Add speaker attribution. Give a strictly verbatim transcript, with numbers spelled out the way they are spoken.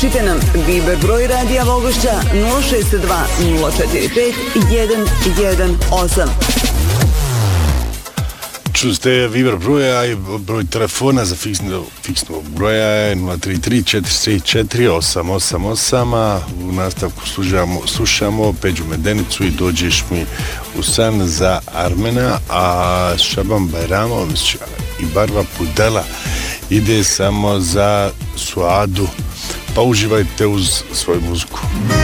Speaker 1: Napišite nam Viber broj Radija Vogošća nula šest dva nula četiri pet jedan jedan osam.
Speaker 2: Čuli ste Viber broja i broj telefona za fiksno, fiksno broja je nula tri tri četiri tri četiri osam osam osam, a u nastavku slušamo, slušamo Peđu Medenicu i Dođeš mi u san za Armena, a Šaban Bajramović i Barva Pudela ide samo za Suadu, pa uživajte uz svoju muziku.